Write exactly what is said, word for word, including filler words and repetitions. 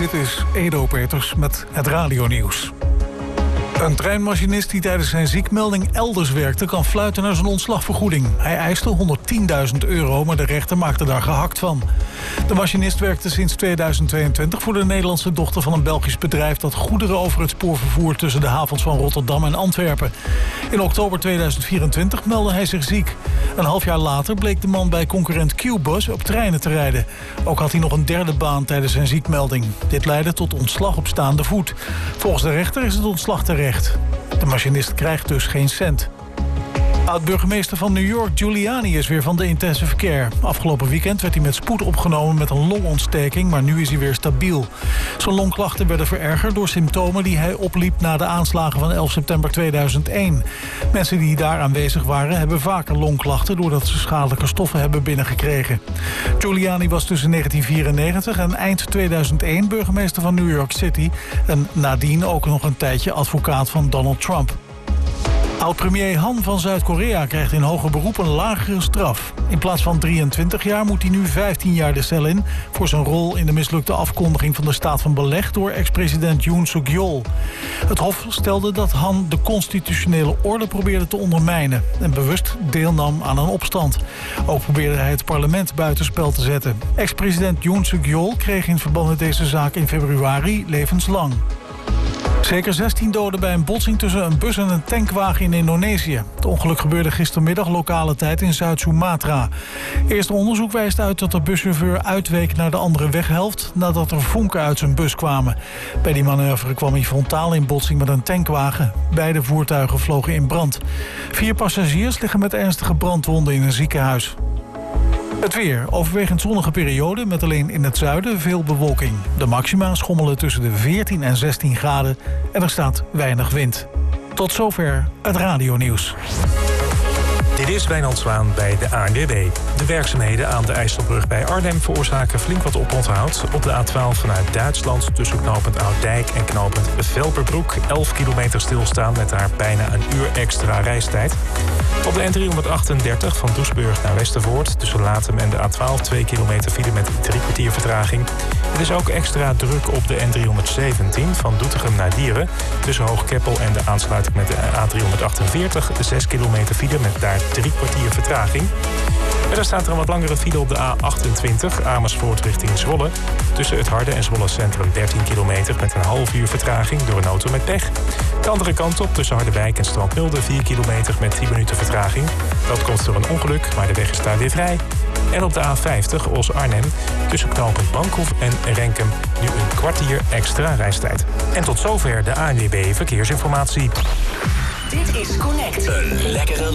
Dit is Edo Peters met het radionieuws. Een treinmachinist die tijdens zijn ziekmelding elders werkte kan fluiten naar zijn ontslagvergoeding. Hij eiste honderdtienduizend euro, maar de rechter maakte daar gehakt van. De machinist werkte sinds tweeduizend tweeëntwintig voor de Nederlandse dochter van een Belgisch bedrijf dat goederen over het spoor vervoert tussen de havens van Rotterdam en Antwerpen. In oktober tweeduizend vierentwintig meldde hij zich ziek. Een half jaar later bleek de man bij concurrent Q-Bus op treinen te rijden. Ook had hij nog een derde baan tijdens zijn ziekmelding. Dit leidde tot ontslag op staande voet. Volgens de rechter is het ontslag terecht. De machinist krijgt dus geen cent. Oud-burgemeester van New York, Giuliani, is weer van de intensive care. Afgelopen weekend werd hij met spoed opgenomen met een longontsteking, maar nu is hij weer stabiel. Zijn longklachten werden verergerd door symptomen die hij opliep na de aanslagen van elf september tweeduizend één. Mensen die daar aanwezig waren hebben vaker longklachten doordat ze schadelijke stoffen hebben binnengekregen. Giuliani was tussen negentien vierennegentig en eind tweeduizend één burgemeester van New York City en nadien ook nog een tijdje advocaat van Donald Trump. Oud-premier Han van Zuid-Korea krijgt in hoger beroep een lagere straf. In plaats van drieëntwintig jaar moet hij nu vijftien jaar de cel in voor zijn rol in de mislukte afkondiging van de staat van beleg door ex-president Yoon Suk-yeol. Het Hof stelde dat Han de constitutionele orde probeerde te ondermijnen en bewust deelnam aan een opstand. Ook probeerde hij het parlement buitenspel te zetten. Ex-president Yoon Suk-yeol kreeg in verband met deze zaak in februari levenslang. Zeker zestien doden bij een botsing tussen een bus en een tankwagen in Indonesië. Het ongeluk gebeurde gistermiddag lokale tijd in Zuid-Sumatra. Eerste onderzoek wijst uit dat de buschauffeur uitweek naar de andere weghelft nadat er vonken uit zijn bus kwamen. Bij die manoeuvre kwam hij frontaal in botsing met een tankwagen. Beide voertuigen vlogen in brand. Vier passagiers liggen met ernstige brandwonden in een ziekenhuis. Het weer. Overwegend zonnige periode met alleen in het zuiden veel bewolking. De maxima schommelen tussen de veertien en zestien graden en er staat weinig wind. Tot zover het radionieuws. Dit is Wijnand Zwaan bij de A N W B. De werkzaamheden aan de IJsselbrug bij Arnhem veroorzaken flink wat oponthoud. Op de A twaalf vanuit Duitsland tussen knooppunt Oud-Dijk en knooppunt Velperbroek. elf kilometer stilstaan met daar bijna een uur extra reistijd. Op de N driehonderdachtendertig van Doesburg naar Westervoort tussen Latem en de A twaalf twee kilometer file met drie kwartier vertraging. Het is ook extra druk op de N driehonderdzeventien van Doetinchem naar Dieren. Tussen Hoogkeppel en de aansluiting met de A driehonderdachtenveertig zes kilometer file met daar drie kwartier vertraging. En dan staat er een wat langere file op de A achtentwintig Amersfoort richting Zwolle. Tussen het Harde en Zwolle Centrum dertien kilometer met een half uur vertraging door een auto met pech. De andere kant op tussen Harderwijk en Strandmulde vier kilometer met tien minuten vertraging. Dat komt door een ongeluk, maar de weg is daar weer vrij. En op de A vijftig Os-Arnhem tussen knooppunt Bankhoef en Renkum nu een kwartier extra reistijd. En tot zover de A N W B Verkeersinformatie. Dit is Connect. Een lekkere